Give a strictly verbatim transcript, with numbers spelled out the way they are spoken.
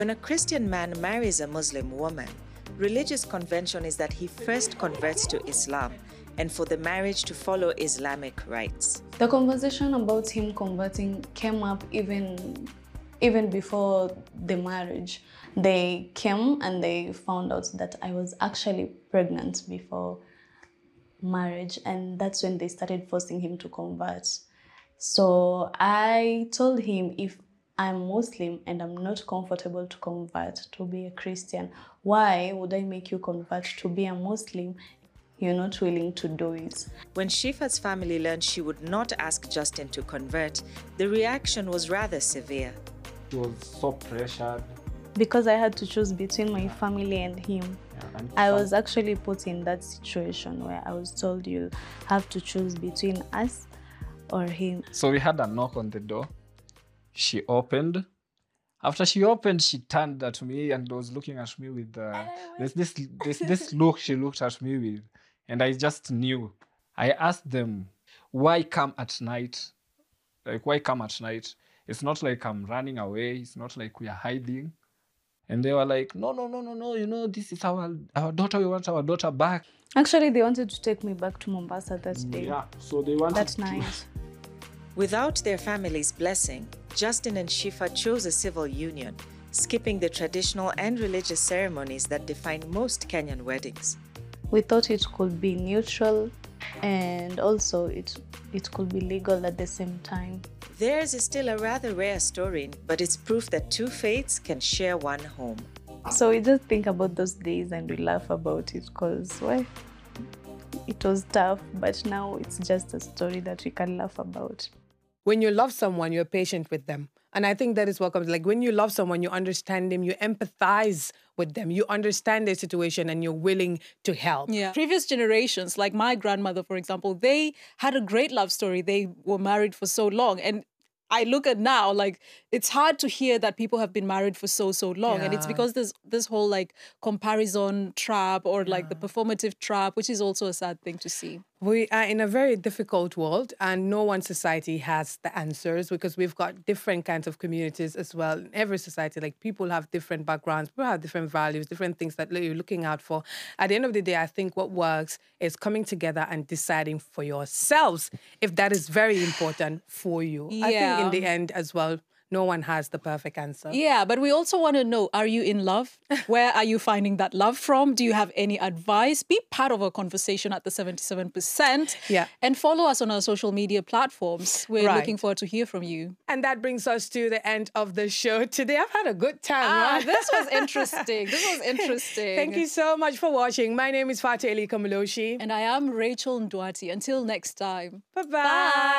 When a Christian man marries a Muslim woman, religious convention is that he first converts to Islam and for the marriage to follow Islamic rites. The conversation about him converting came up even, even before the marriage. They came and they found out that I was actually pregnant before marriage, and that's when they started forcing him to convert. So I told him, if I'm Muslim and I'm not comfortable to convert to be a Christian, why would I make you convert to be a Muslim? You're not willing to do it. When Shifa's family learned she would not ask Justin to convert, the reaction was rather severe. He was so pressured. Because I had to choose between my family and him. Yeah, and I was actually put in that situation where I was told you have to choose between us or him. So we had a knock on the door. She opened. After she opened, she turned at me and was looking at me with uh, this, this, this, this look she looked at me with. And I just knew. I asked them, why come at night? Like, why come at night? It's not like I'm running away. It's not like we are hiding. And they were like, no, no, no, no, no. You know, this is our, our daughter. We want our daughter back. Actually, they wanted to take me back to Mombasa that day. Yeah, so they wanted that to. night. Without their family's blessing, Justin and Shifa chose a civil union, skipping the traditional and religious ceremonies that define most Kenyan weddings. We thought it could be neutral and also it, it could be legal at the same time. Theirs is still a rather rare story, but it's proof that two faiths can share one home. So we just think about those days and we laugh about it because, well, it was tough, but now it's just a story that we can laugh about. When you love someone, you're patient with them. And I think that is what comes. Like when you love someone, you understand them, you empathize with them, you understand their situation and you're willing to help. Yeah. Previous generations, like my grandmother, for example, they had a great love story. They were married for so long. And I look at now, like, it's hard to hear that people have been married for so, so long. Yeah. And it's because there's this whole, like, comparison trap or, like, yeah. the performative trap, which is also a sad thing to see. We are in a very difficult world, and no one society has the answers because we've got different kinds of communities as well. In every society, like, people have different backgrounds, people have different values, different things that you're looking out for. At the end of the day, I think what works is coming together and deciding for yourselves if that is very important for you. Yeah. I think in the end as well, no one has the perfect answer. Yeah, but we also want to know, are you in love? Where are you finding that love from? Do you have any advice? Be part of a conversation at the seventy-seven percent. Yeah. And follow us on our social media platforms. We're right. looking forward to hear from you. And that brings us to the end of the show today. I've had a good time. Ah, right? This was interesting. This was interesting. Thank you so much for watching. My name is Fatih Elika Maloshi. And I am Rachel Ndwati. Until next time. Bye-bye. Bye.